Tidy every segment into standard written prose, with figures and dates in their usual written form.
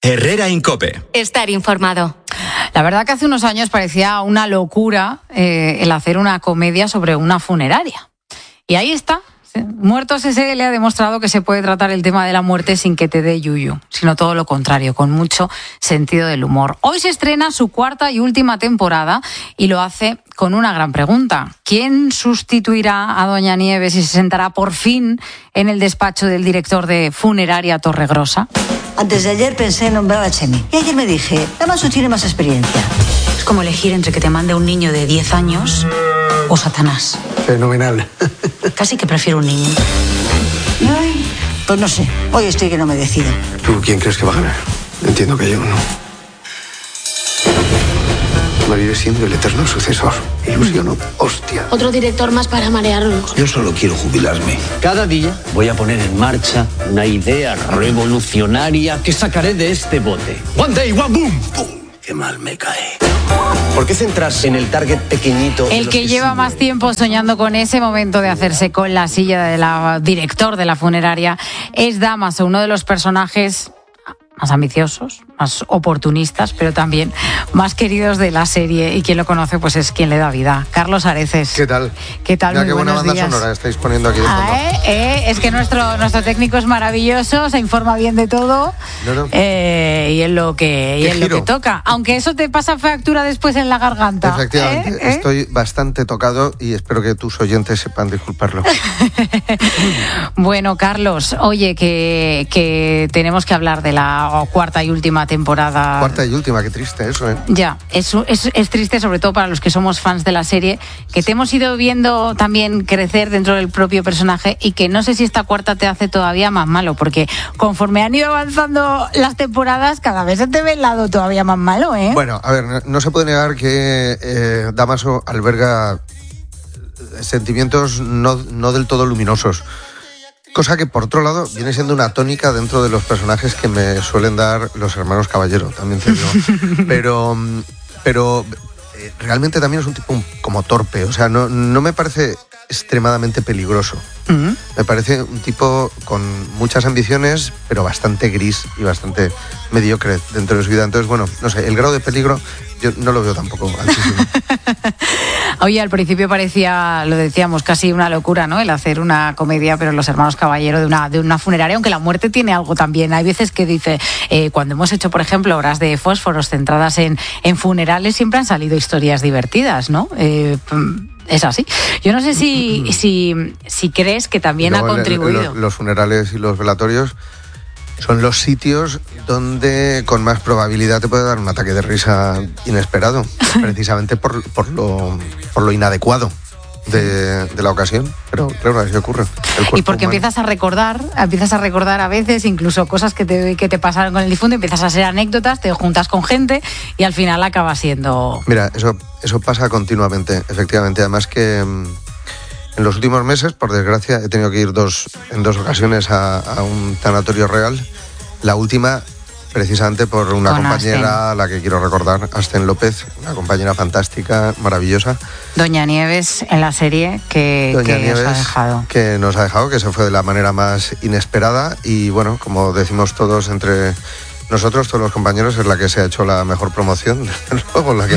Herrera en COPE. Estar informado. La verdad que hace unos años parecía una locura el hacer una comedia sobre una funeraria. Y ahí está. Muertos S.L. ha demostrado que se puede tratar el tema de la muerte sin que te dé yuyu, sino todo lo contrario, con mucho sentido del humor. Hoy se estrena su cuarta y última temporada y lo hace con una gran pregunta. ¿Quién sustituirá a Doña Nieves y se sentará por fin en el despacho del director de Funeraria Torregrosa? Antes de ayer pensé en nombrar a Chemi. Y ayer me dije, Damaso tiene más experiencia. Es como elegir entre que te mande un niño de 10 años o Satanás. Fenomenal. Casi que prefiero un niño. Ay, pues no sé, hoy estoy que no me decido. ¿Tú quién crees que va a ganar? Entiendo que yo no. María siendo el eterno sucesor. Ilusiono, hostia. Otro director más para marearnos. Yo solo quiero jubilarme. Cada día voy a poner en marcha una idea revolucionaria que sacaré de este bote. One day, one boom. ¡Pum! ¡Qué mal me cae! ¿Por qué centras en el target pequeñito? El que lleva más tiempo soñando con ese momento de hacerse con la silla del director de la funeraria es Damaso, uno de los personajes más ambiciosos, más oportunistas, pero también más queridos de la serie, y quien lo conoce pues es quien le da vida. Carlos Areces. ¿Qué tal? ¿Qué tal? Ya, Muy qué buena buenos banda días. sonora estáis poniendo aquí de fondo. Es que nuestro técnico es maravilloso, se informa bien de todo. No. Y es lo que toca. Aunque eso te pasa factura después en la garganta. Efectivamente, estoy bastante tocado y espero que tus oyentes sepan disculparlo. Bueno, Carlos, oye, que tenemos que hablar de la cuarta y última temporada. Cuarta y última, qué triste eso, ¿eh? Ya, es triste, sobre todo para los que somos fans de la serie, que te hemos ido viendo también crecer dentro del propio personaje, y que no sé si esta cuarta te hace todavía más malo, porque conforme han ido avanzando las temporadas, cada vez se te ve el lado todavía más malo, ¿eh? Bueno, a ver, no se puede negar que Damaso alberga sentimientos no del todo luminosos. Cosa que, por otro lado, viene siendo una tónica dentro de los personajes que me suelen dar los hermanos Caballero, también te digo. Pero realmente también es un tipo como torpe, o sea, no me parece extremadamente peligroso. Me parece un tipo con muchas ambiciones, pero bastante gris y bastante mediocre dentro de su vida. Entonces, bueno, no sé, el grado de peligro yo no lo veo tampoco altísimo. Oye, al principio parecía, lo decíamos, casi una locura, ¿no? El hacer una comedia, pero los hermanos Caballero de una funeraria, aunque la muerte tiene algo también. Hay veces que dice, cuando hemos hecho, por ejemplo, Horas de Fósforos centradas en funerales, siempre han salido historias divertidas, ¿no? Es así. Yo no sé si crees que también ha contribuido. Los funerales y los velatorios son los sitios donde con más probabilidad te puede dar un ataque de risa inesperado, precisamente por lo inadecuado de la ocasión. Pero claro, así ocurre. Y porque empiezas a recordar a veces incluso cosas que te pasaron con el difunto, empiezas a hacer anécdotas, te juntas con gente y al final acaba siendo... Mira, eso pasa continuamente, efectivamente. Además que en los últimos meses, por desgracia, he tenido que ir en dos ocasiones a un tanatorio real. La última, precisamente por una compañera a la que quiero recordar, Asten López, una compañera fantástica, maravillosa. Doña Nieves en la serie que nos ha dejado. Que nos ha dejado, que se fue de la manera más inesperada y, bueno, como decimos todos entre nosotros, todos los compañeros, es la que se ha hecho la mejor promoción, desde luego, la que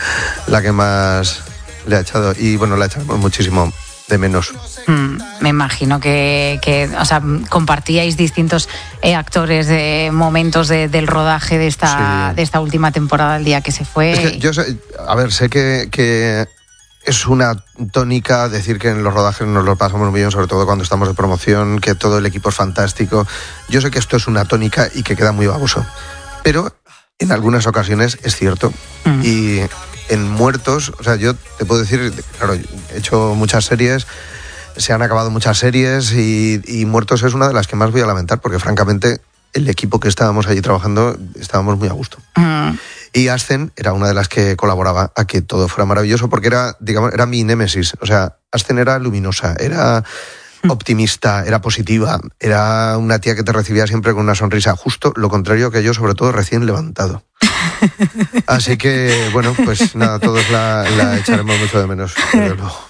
más le ha echado. Y, bueno, la echamos muchísimo de menos. Me imagino que o sea, compartíais distintos actores de momentos del rodaje de esta última temporada, el día que se fue. Es que yo sé que es una tónica decir que en los rodajes nos lo pasamos muy bien, sobre todo cuando estamos de promoción, que todo el equipo es fantástico. Yo sé que esto es una tónica y que queda muy baboso, pero en algunas ocasiones es cierto. Y en Muertos, o sea, yo te puedo decir, claro, he hecho muchas series, se han acabado muchas series y Muertos es una de las que más voy a lamentar, porque francamente el equipo que estábamos allí trabajando estábamos muy a gusto. Y Asten era una de las que colaboraba a que todo fuera maravilloso, porque era mi némesis. O sea, Asten era luminosa, era optimista, era positiva, era una tía que te recibía siempre con una sonrisa, justo lo contrario que yo, sobre todo recién levantado. Así que, bueno, pues nada, todos la echaremos mucho de menos, desde luego.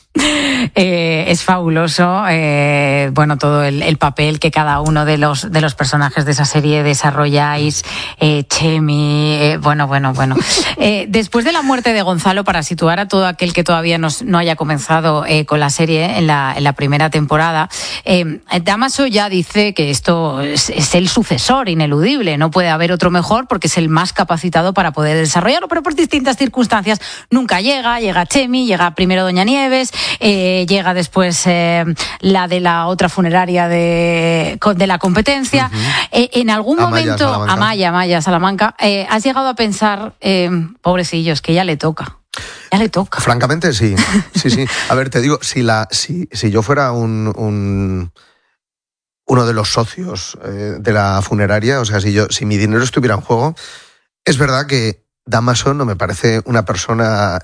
Es fabuloso, bueno, todo el papel que cada uno de los personajes de esa serie desarrolláis, Chemi, bueno. Después de la muerte de Gonzalo, para situar a todo aquel que todavía no haya comenzado con la serie en la primera temporada, Dámaso ya dice que esto es el sucesor ineludible, no puede haber otro mejor porque es el más capacitado para poder desarrollarlo, pero por distintas circunstancias nunca llega Chemi, llega primero Doña Nieves, llega después la de la otra funeraria de la competencia. En algún momento, Amaya Salamanca, has llegado a pensar, pobrecillos, que ya le toca. Ya le toca. Francamente, sí. A ver, te digo, si yo fuera uno de los socios de la funeraria, o sea, si mi dinero estuviera en juego, es verdad que Dámaso no me parece una persona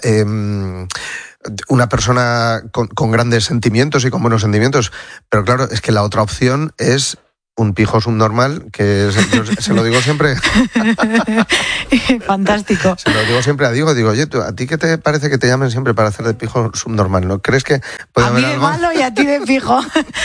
con grandes sentimientos y con buenos sentimientos, pero claro, es que la otra opción es un pijo subnormal, que yo se lo digo siempre. Fantástico. Se lo digo siempre a Diego, oye, ¿a ti qué te parece que te llamen siempre para hacer de pijo subnormal? ¿No crees que puede haber algo? A mí de malo y a ti de pijo.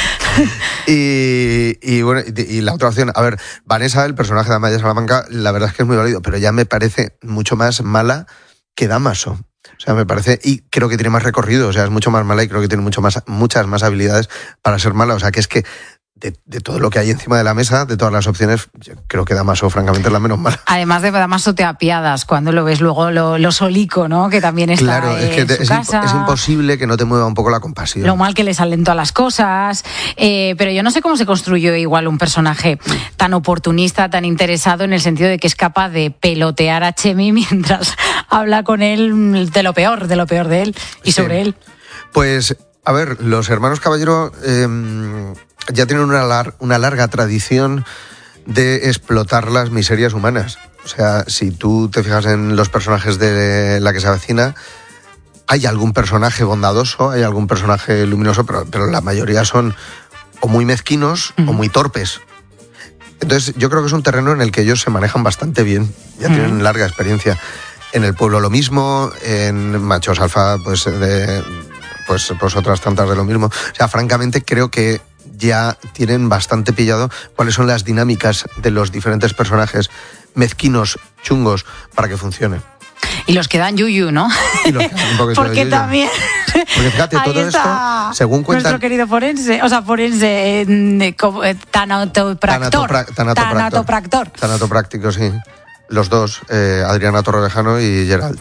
Y bueno, y la otra opción, a ver, Vanessa, el personaje de Amaya Salamanca, la verdad es que es muy válido, pero ya me parece mucho más mala que Dámaso. O sea, me parece, y creo que tiene más recorrido, o sea, es mucho más mala y creo que tiene muchas más habilidades para ser mala. O sea, que es que de todo lo que hay encima de la mesa, de todas las opciones, yo creo que Dámaso, francamente, es la menos mala. Además de Dámaso, te apiadas cuando lo ves luego lo solico, ¿no? Que también está claro, es que en su casa. Es imposible que no te mueva un poco la compasión. Lo mal que le salen todas las cosas. Pero yo no sé cómo se construyó igual un personaje tan oportunista, tan interesado, en el sentido de que es capaz de pelotear a Chemi mientras habla con él de lo peor de él y sobre él. Pues, a ver, los hermanos Caballero ya tienen una larga tradición de explotar las miserias humanas. O sea, si tú te fijas en los personajes de La que se avecina, hay algún personaje bondadoso, hay algún personaje luminoso, pero la mayoría son o muy mezquinos o muy torpes. Entonces, yo creo que es un terreno en el que ellos se manejan bastante bien. Ya tienen larga experiencia. En El pueblo lo mismo, en Machos Alfa, pues otras tantas de lo mismo. O sea, francamente, creo que ya tienen bastante pillado cuáles son las dinámicas de los diferentes personajes mezquinos, chungos, para que funcionen. Y los que dan yuyu, ¿no? Y los que dan un poquito porque de yuyu. También... Porque fíjate, todo esto, según cuentan... Nuestro querido forense, Tanatopráctico, sí. Los dos, Adriana Torrevejano y Gerald.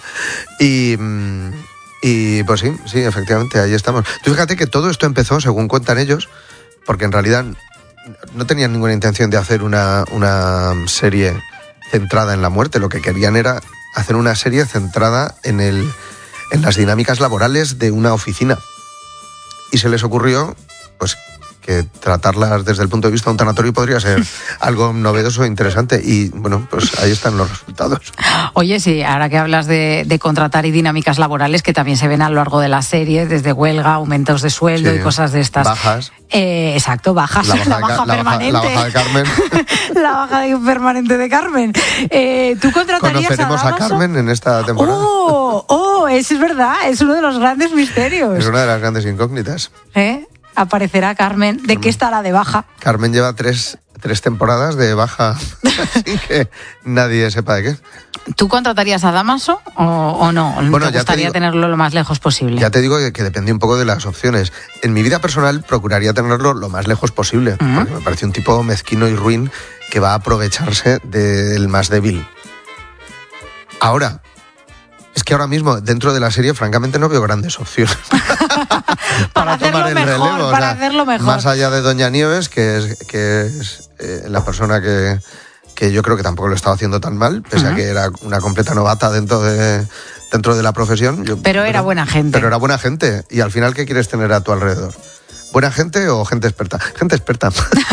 Y pues sí, efectivamente, ahí estamos. Tú fíjate que todo esto empezó, según cuentan ellos, porque en realidad no tenían ninguna intención de hacer una serie centrada en la muerte. Lo que querían era hacer una serie centrada en las dinámicas laborales de una oficina. Y se les ocurrió, pues, que tratarlas desde el punto de vista de un tanatorio podría ser algo novedoso e interesante. Y bueno, pues ahí están los resultados. Oye, sí, ahora que hablas de contratar y dinámicas laborales que también se ven a lo largo de la serie, desde huelga, aumentos de sueldo y cosas de estas. Bajas. Exacto, bajas. La baja permanente. La baja de Carmen. La baja permanente de Carmen. ¿Tú contratarías ¿Conoceremos a Carmen en esta temporada? Eso es verdad, es uno de los grandes misterios. Es una de las grandes incógnitas. Aparecerá Carmen. ¿De qué estará de baja? Carmen lleva tres temporadas de baja, así que nadie sepa de qué. ¿Tú contratarías a Dámaso o no? Bueno, ¿Te gustaría tenerlo lo más lejos posible? Ya te digo que depende un poco de las opciones. En mi vida personal procuraría tenerlo lo más lejos posible, porque me parece un tipo mezquino y ruin que va a aprovecharse del más débil. Ahora, es que ahora mismo, dentro de la serie, francamente no veo grandes opciones para tomar el relevo. Para hacerlo mejor. Más allá de Doña Nieves, que es la persona que yo creo que tampoco lo estaba haciendo tan mal, pese a que era una completa novata dentro de la profesión. Pero era buena gente. Pero era buena gente. Y al final, ¿qué quieres tener a tu alrededor? ¿Buena gente o gente experta? Gente experta.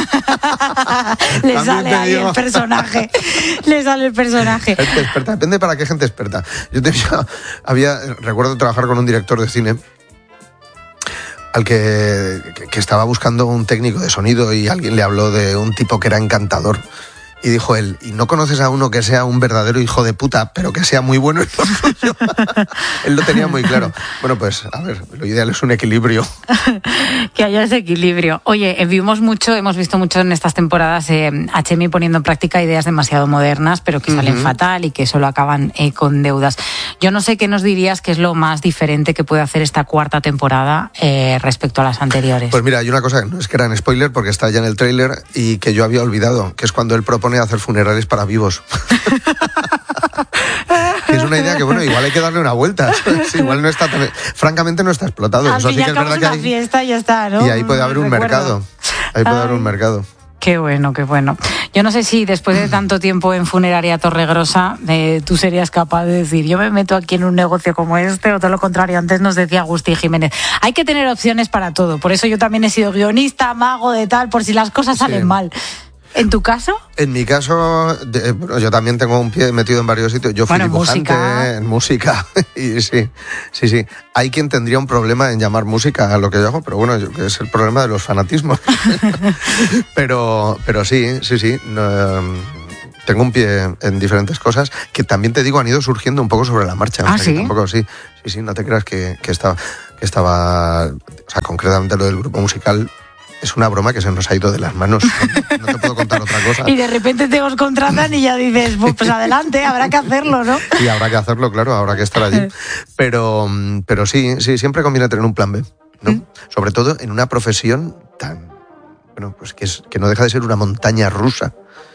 Le sale ahí el personaje. Gente experta. Depende para qué gente experta. Recuerdo trabajar con un director de cine al que estaba buscando un técnico de sonido y alguien le habló de un tipo que era encantador Y dijo él, ¿y no conoces a uno que sea un verdadero hijo de puta, pero que sea muy bueno en lo suyo? Él lo tenía muy claro. Bueno, pues, a ver, lo ideal es un equilibrio. Que haya ese equilibrio. Oye, hemos visto mucho en estas temporadas a Chemi poniendo en práctica ideas demasiado modernas, pero que salen fatal y que solo acaban con deudas. Yo no sé qué nos dirías que es lo más diferente que puede hacer esta cuarta temporada respecto a las anteriores. Pues mira, hay una cosa que no es gran spoiler porque está ya en el tráiler y que yo había olvidado, que es cuando él propone hacer funerales para vivos. Que es una idea que, bueno, igual hay que darle una vuelta. Igual no está tan... Francamente no está explotado. Al fin y al cabo es una fiesta y ya está, ¿no? Y ahí puede haber un mercado. Ahí puede haber un mercado. Qué bueno, qué bueno. Yo no sé si después de tanto tiempo en Funeraria Torregrosa tú serías capaz de decir, yo me meto aquí en un negocio como este, o todo lo contrario. Antes nos decía Agustín Jiménez, hay que tener opciones para todo. Por eso yo también he sido guionista, mago de tal, por si las cosas salen mal. ¿En tu caso? En mi caso, bueno, yo también tengo un pie metido en varios sitios. Yo fui dibujante en música. Y sí. Hay quien tendría un problema en llamar música a lo que yo hago, pero bueno, es el problema de los fanatismos. pero sí. Tengo un pie en diferentes cosas que también te digo han ido surgiendo un poco sobre la marcha. ¿Ah, o sea, sí? Tampoco, sí, no te creas que estaba, o sea, concretamente lo del grupo musical. Es una broma que se nos ha ido de las manos. No te puedo contar otra cosa. Y de repente te os contratan y ya dices, pues adelante, habrá que hacerlo, ¿no? Sí, habrá que hacerlo, claro, habrá que estar allí. Pero sí, siempre conviene tener un plan B, ¿no? Sobre todo en una profesión tan... Bueno, pues que no deja de ser una montaña rusa.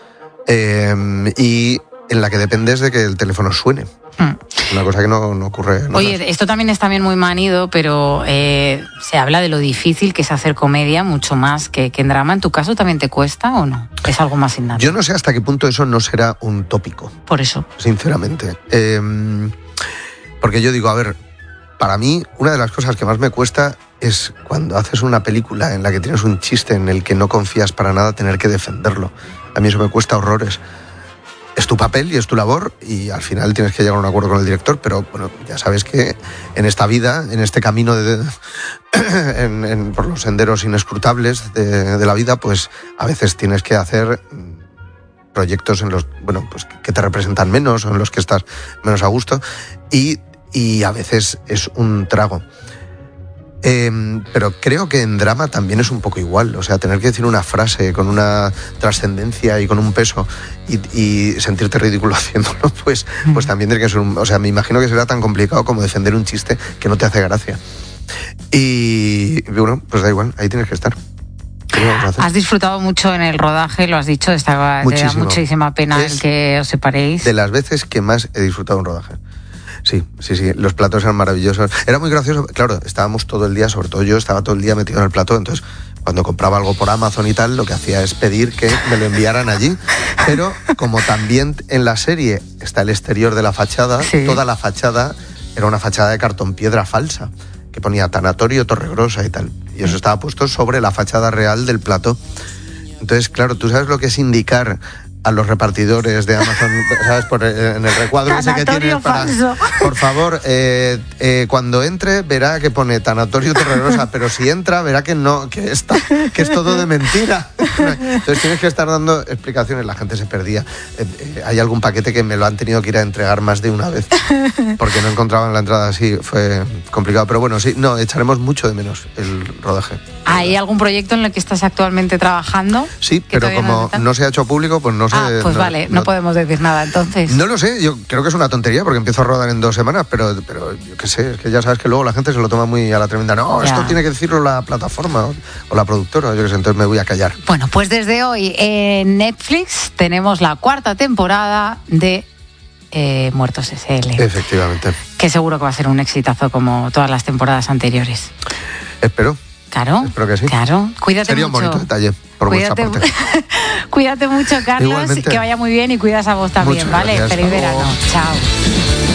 Y en la que dependes de que el teléfono suene. Una cosa que no ocurre. Oye, esto también está muy manido, pero se habla de lo difícil que es hacer comedia, mucho más que en drama. ¿En tu caso también te cuesta o no? ¿Es algo más innato? Yo no sé hasta qué punto eso no será un tópico. Por eso. Sinceramente. Porque yo digo, a ver, para mí una de las cosas que más me cuesta es cuando haces una película en la que tienes un chiste en el que no confías para nada, tener que defenderlo. A mí eso me cuesta horrores. Es tu papel y es tu labor y al final tienes que llegar a un acuerdo con el director, pero bueno, ya sabes que en esta vida, en este camino por los senderos inescrutables de la vida, pues a veces tienes que hacer proyectos en los, bueno, pues que te representan menos o en los que estás menos a gusto y a veces es un trago. Pero creo que en drama también es un poco igual, o sea, tener que decir una frase con una trascendencia y con un peso y sentirte ridículo haciéndolo, pues también tiene que ser o sea, me imagino que será tan complicado como defender un chiste que no te hace gracia. Y bueno, pues da igual, ahí tienes que estar. Has disfrutado mucho en el rodaje, lo has dicho, te da muchísima pena el que os separéis. De las veces que más he disfrutado un rodaje. Sí, los platos eran maravillosos. Era muy gracioso, claro, estábamos todo el día, sobre todo yo, estaba todo el día metido en el plató, entonces cuando compraba algo por Amazon y tal, lo que hacía es pedir que me lo enviaran allí. Pero como también en la serie está el exterior de la fachada, toda la fachada era una fachada de cartón piedra falsa, que ponía Tanatorio Torregrosa y tal. Y eso estaba puesto sobre la fachada real del plató. Entonces, claro, tú sabes lo que es indicar a los repartidores de Amazon, ¿sabes? En el recuadro ese que tienes para... Por favor, cuando entre verá que pone Tanatorio Torregrosa, pero si entra verá que no, que es todo de mentira. Entonces tienes que estar dando explicaciones, la gente se perdía. Hay algún paquete que me lo han tenido que ir a entregar más de una vez, porque no encontraban la entrada así, fue complicado. Pero bueno, sí, no, echaremos mucho de menos el rodaje. ¿Hay algún proyecto en el que estás actualmente trabajando? Sí, pero como no se ha hecho público, pues no sé. Pues vale, no podemos decir nada entonces. No lo sé, yo creo que es una tontería porque empiezo a rodar en 2 semanas, pero yo qué sé, es que ya sabes que luego la gente se lo toma muy a la tremenda. No, esto tiene que decirlo la plataforma o la productora, yo qué sé, entonces me voy a callar. Bueno, pues desde hoy en Netflix tenemos la 4ª temporada de Muertos S.L. Efectivamente. Que seguro que va a ser un exitazo como todas las temporadas anteriores. Espero. Claro. Espero que sí. Claro. Cuídate Sería mucho. un bonito detalle por vuestra parte. Cuídate mucho, Carlos. Igualmente. Que vaya muy bien y cuidas a vos también, Muchas ¿vale? gracias. Feliz verano. Chao.